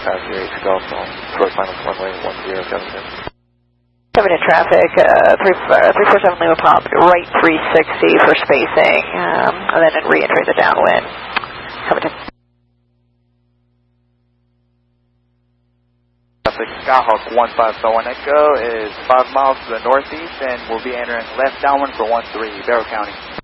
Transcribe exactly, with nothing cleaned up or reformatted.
five zero eight Golf, short final one way, one zero, Jefferson. Coming in traffic, uh, three four seven Lima Pop, right three sixty for spacing, um, and then re-entering the downwind. Coming in. Traffic, Skyhawk one five seven one Echo is five miles to the northeast, and we'll be entering left downwind for one three, Barrow County.